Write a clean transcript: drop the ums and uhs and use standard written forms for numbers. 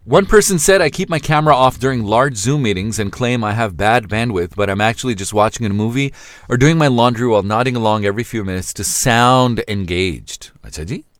One person said, I keep my camera off during large Zoom meetings and claim I have bad bandwidth, but I'm actually just watching a movie or doing my laundry while nodding along every few minutes to sound engaged. अच्छा जी